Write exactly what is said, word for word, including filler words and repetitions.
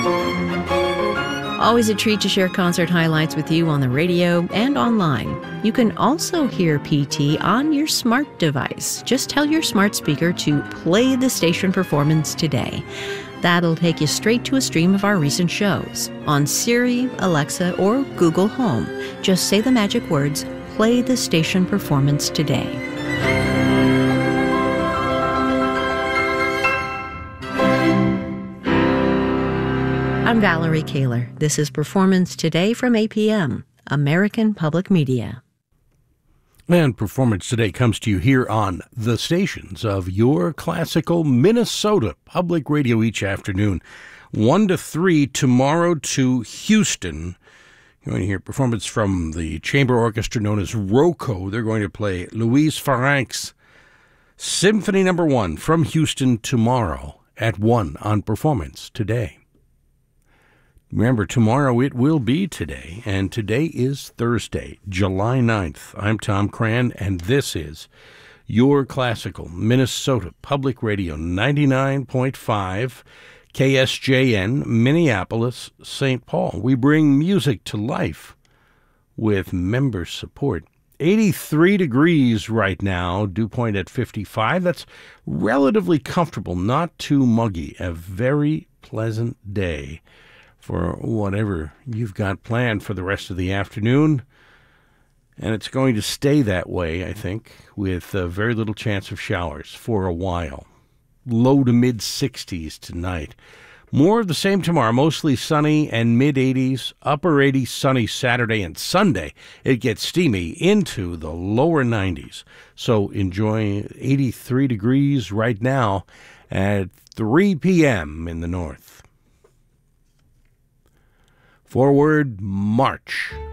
Always a treat to share concert highlights with you on the radio and online. You can also hear P T on your smart device. Just tell your smart speaker to play the station performance today. That'll take you straight to a stream of our recent shows on Siri, Alexa, or Google Home. Just say the magic words, play the station performance today. I'm Valerie Kaler. This is Performance Today from A P M, American Public Media. And Performance Today comes to you here on the stations of your classical Minnesota Public Radio each afternoon. one to three tomorrow to Houston. You're going to hear performance from the chamber orchestra known as ROCO. They're going to play Louise Farrank's Symphony Number One from Houston tomorrow at one on Performance Today. Remember, tomorrow it will be today, and today is Thursday, July ninth. I'm Tom Cran, and this is your classical Minnesota Public Radio ninety-nine point five K S J N, Minneapolis, Saint Paul. We bring music to life with member support. eighty-three degrees right now, dew point at fifty-five. That's relatively comfortable, not too muggy. A very pleasant day for whatever you've got planned for the rest of the afternoon. And it's going to stay that way, I think, with uh, very little chance of showers for a while. Low to mid sixties tonight. More of the same tomorrow, mostly sunny and mid eighties, upper eighties, sunny Saturday and Sunday. It gets steamy into the lower nineties. So enjoy eighty-three degrees right now at three p.m. in the north. Forward march.